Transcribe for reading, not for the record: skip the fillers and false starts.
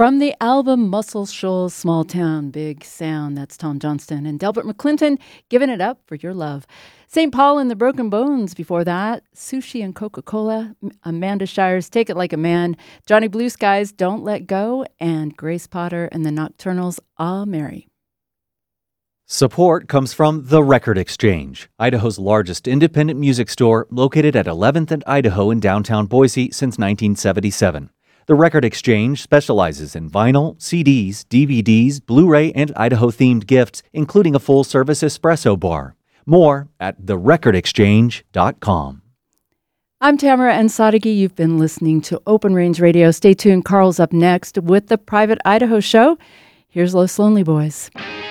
From the album Muscle Shoals, Small Town, Big Sound, that's Tom Johnston and Delbert McClinton, Giving It Up for Your Love. St. Paul and the Broken Bones before that, Sushi and Coca-Cola, Amanda Shires, Take It Like a Man, Johnny Blue Skies, Don't Let Go, and Grace Potter and the Nocturnals, Ah Mary. Support comes from The Record Exchange, Idaho's largest independent music store, located at 11th and Idaho in downtown Boise since 1977. The Record Exchange specializes in vinyl, CDs, DVDs, Blu-ray, and Idaho-themed gifts, including a full-service espresso bar. More at therecordexchange.com. I'm Tamara Ansarigi. You've been listening to Open Range Radio. Stay tuned. Carl's up next with the Private Idaho Show. Here's Los Lonely Boys.